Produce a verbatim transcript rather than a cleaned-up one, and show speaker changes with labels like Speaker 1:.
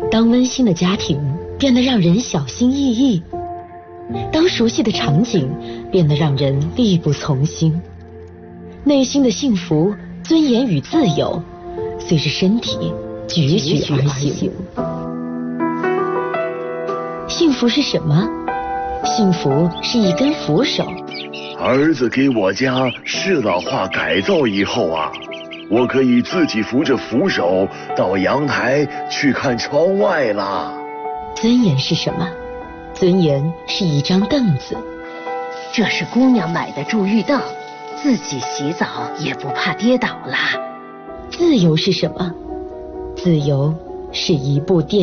Speaker 1: 当温馨的家庭变得让人小心翼翼，当熟悉的场景变得让人力不从心，内心的幸福、尊严与自由随着身体踽踽而行。幸福是什么？幸福是一根扶手。
Speaker 2: 儿子给我家适老化改造以后啊，我可以自己扶着扶手到阳台去看窗外啦。
Speaker 1: 尊严是什么？尊严是一张凳子。
Speaker 3: 这是姑娘买的助浴凳，自己洗澡也不怕跌倒啦。
Speaker 1: 自由是什么？自由是一部电